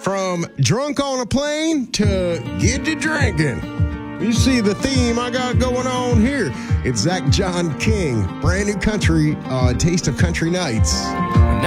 From drunk on a plane to get to drinking. You see the theme I got going on here. It's Zach John King, brand new country, Taste of Country Nights.